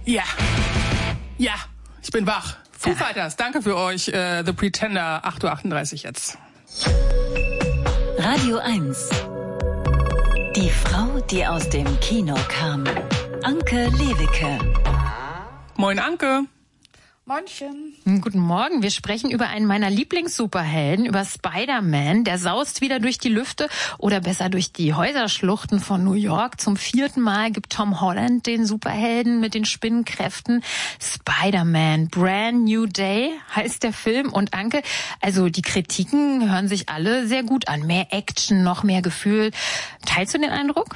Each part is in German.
Ja, ich bin wach. Foo Fighters, danke für euch. The Pretender, 8:38 Uhr jetzt. Radio 1. Die Frau, die aus dem Kino kam. Anke Lewicke. Moin, Anke. Moinchen. Guten Morgen. Wir sprechen über einen meiner Lieblings-Superhelden, über Spider-Man. Der saust wieder durch die Lüfte oder besser durch die Häuserschluchten von New York. Zum 4. Mal gibt Tom Holland den Superhelden mit den Spinnenkräften. Spider-Man, Brand New Day heißt der Film. Und Anke, also die Kritiken hören sich alle sehr gut an. Mehr Action, noch mehr Gefühl. Teilst du den Eindruck?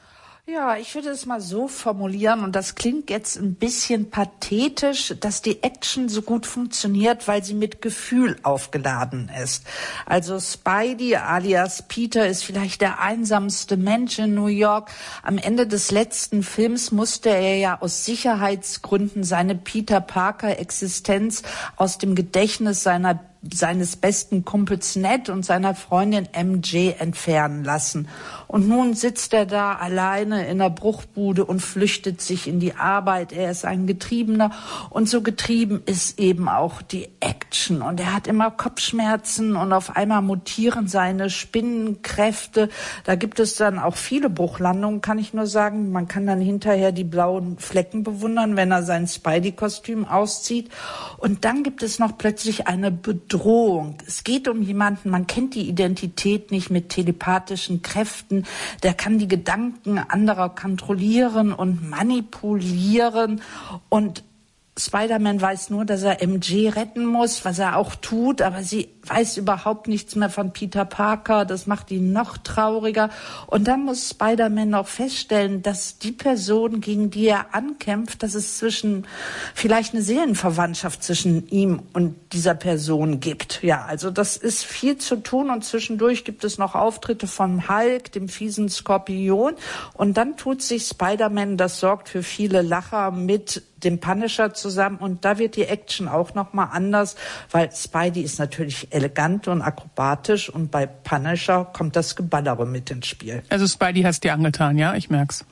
Ja, ich würde es mal so formulieren, und das klingt jetzt ein bisschen pathetisch, dass die Action so gut funktioniert, weil sie mit Gefühl aufgeladen ist. Also Spidey alias Peter ist vielleicht der einsamste Mensch in New York. Am Ende des letzten Films musste er ja aus Sicherheitsgründen seine Peter Parker-Existenz aus dem Gedächtnis seines besten Kumpels Ned und seiner Freundin MJ entfernen lassen. Und nun sitzt er da alleine in der Bruchbude und flüchtet sich in die Arbeit. Er ist ein Getriebener und so getrieben ist eben auch die Action. Und er hat immer Kopfschmerzen und auf einmal mutieren seine Spinnenkräfte. Da gibt es dann auch viele Bruchlandungen, kann ich nur sagen. Man kann dann hinterher die blauen Flecken bewundern, wenn er sein Spidey-Kostüm auszieht. Und dann gibt es noch plötzlich eine Bedrohung. Es geht um jemanden, man kennt die Identität nicht, mit telepathischen Kräften. Der kann die Gedanken anderer kontrollieren und manipulieren. Und Spider-Man weiß nur, dass er MJ retten muss, was er auch tut, aber sie weiß überhaupt nichts mehr von Peter Parker. Das macht ihn noch trauriger. Und dann muss Spider-Man noch feststellen, dass die Person, gegen die er ankämpft, dass es vielleicht eine Seelenverwandtschaft zwischen ihm und dieser Person gibt. Ja, also das ist viel zu tun, und zwischendurch gibt es noch Auftritte von Hulk, dem fiesen Skorpion, und dann tut sich Spider-Man, das sorgt für viele Lacher, mit dem Punisher zusammen, und da wird die Action auch noch mal anders, weil Spidey ist natürlich elegant und akrobatisch, und bei Punisher kommt das Geballere mit ins Spiel. Also Spidey hat's dir angetan, ja? Ich merk's.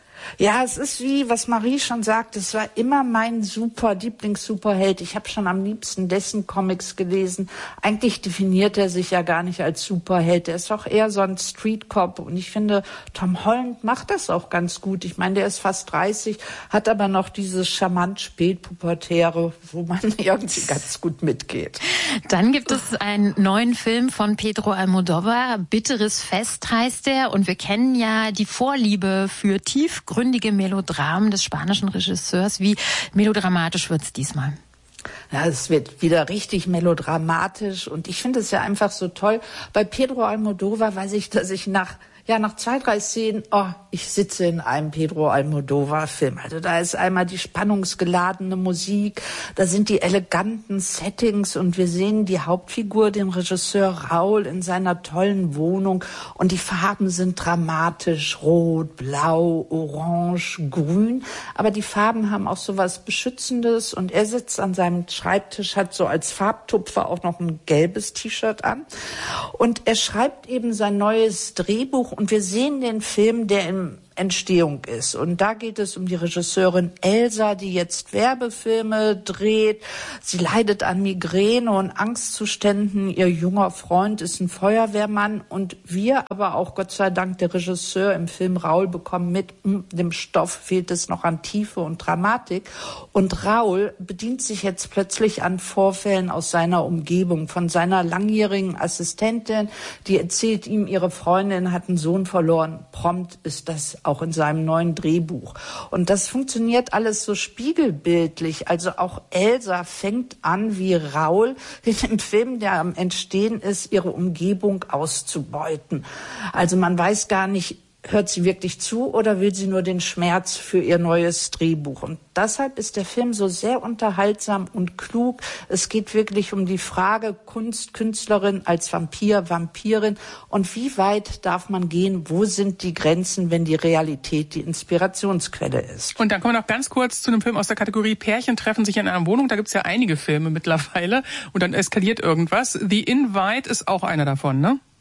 Ja, es ist wie, was Marie schon sagt, es war immer mein Lieblings-Superheld. Ich habe schon am liebsten dessen Comics gelesen. Eigentlich definiert er sich ja gar nicht als Superheld. Er ist auch eher so ein Street-Cop. Und ich finde, Tom Holland macht das auch ganz gut. Ich meine, der ist fast 30, hat aber noch dieses charmant Spätpubertäre, wo man irgendwie ganz gut mitgeht. Dann gibt es einen neuen Film von Pedro Almodóvar. Bitteres Fest heißt er. Und wir kennen ja die Vorliebe für tiefgründige Melodramen des spanischen Regisseurs. Wie melodramatisch wird's diesmal? Ja, es wird wieder richtig melodramatisch, und ich finde es ja einfach so toll. Bei Pedro Almodóvar weiß ich, dass ich nach 2, 3 Szenen, ich sitze in einem Pedro Almodóvar-Film. Also da ist einmal die spannungsgeladene Musik, da sind die eleganten Settings, und wir sehen die Hauptfigur, den Regisseur Raúl, in seiner tollen Wohnung, und die Farben sind dramatisch, rot, blau, orange, grün, aber die Farben haben auch so was Beschützendes, und er sitzt an seinem Schreibtisch, hat so als Farbtupfer auch noch ein gelbes T-Shirt an, und er schreibt eben sein neues Drehbuch. Und wir sehen den Film, der in Entstehung ist. Und da geht es um die Regisseurin Elsa, die jetzt Werbefilme dreht. Sie leidet an Migräne und Angstzuständen. Ihr junger Freund ist ein Feuerwehrmann. Und wir, aber auch Gott sei Dank der Regisseur im Film Raúl, bekommen mit, dem Stoff fehlt es noch an Tiefe und Dramatik. Und Raúl bedient sich jetzt plötzlich an Vorfällen aus seiner Umgebung, von seiner langjährigen Assistentin, die erzählt ihm, ihre Freundin hat einen Sohn verloren. Prompt ist das auch in seinem neuen Drehbuch. Und das funktioniert alles so spiegelbildlich. Also auch Elsa fängt an, wie Raúl in dem Film, der am Entstehen ist, ihre Umgebung auszubeuten. Also man weiß gar nicht, hört sie wirklich zu oder will sie nur den Schmerz für ihr neues Drehbuch? Und deshalb ist der Film so sehr unterhaltsam und klug. Es geht wirklich um die Frage Kunst, Künstlerin als Vampir, Vampirin, und wie weit darf man gehen? Wo sind die Grenzen, wenn die Realität die Inspirationsquelle ist? Und dann kommen wir noch ganz kurz zu einem Film aus der Kategorie Pärchen treffen sich in einer Wohnung. Da gibt's ja einige Filme mittlerweile, und dann eskaliert irgendwas. The Invite ist auch einer davon, ne?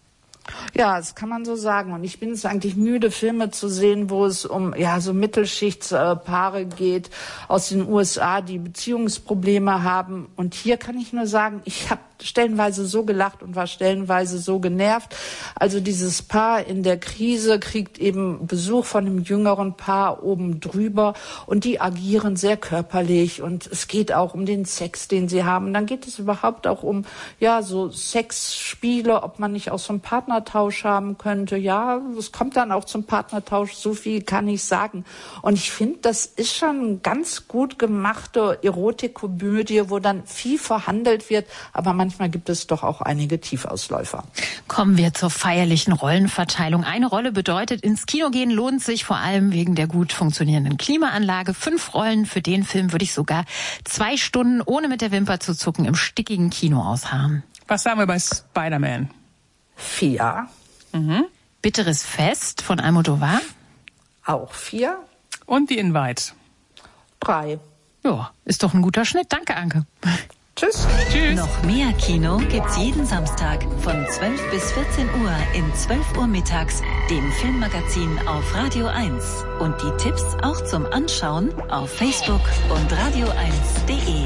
Ja, das kann man so sagen. Und ich bin es eigentlich müde, Filme zu sehen, wo es um so Mittelschichtspaare geht aus den USA, die Beziehungsprobleme haben. Und hier kann ich nur sagen, ich habe stellenweise so gelacht und war stellenweise so genervt. Also dieses Paar in der Krise kriegt eben Besuch von einem jüngeren Paar oben drüber und die agieren sehr körperlich und es geht auch um den Sex, den sie haben. Dann geht es überhaupt auch um so Sexspiele, ob man nicht auch so einen Partnertausch haben könnte. Ja, es kommt dann auch zum Partnertausch, so viel kann ich sagen. Und ich finde, das ist schon eine ganz gut gemachte Erotikkomödie, wo dann viel verhandelt wird, aber manchmal gibt es doch auch einige Tiefausläufer. Kommen wir zur feierlichen Rollenverteilung. Eine Rolle bedeutet, ins Kino gehen lohnt sich vor allem wegen der gut funktionierenden Klimaanlage. 5 Rollen für den Film würde ich sogar 2 Stunden ohne mit der Wimper zu zucken im stickigen Kino ausharren. Was sagen wir bei Spider-Man? 4. Bitteres Fest von Almodovar? Auch 4. Und The Invite? 3. Ja, ist doch ein guter Schnitt. Danke, Anke. Tschüss. Tschüss. Noch mehr Kino gibt's jeden Samstag von 12 bis 14 Uhr in 12 Uhr mittags, dem Filmmagazin auf Radio 1. Und die Tipps auch zum Anschauen auf Facebook und radio1.de.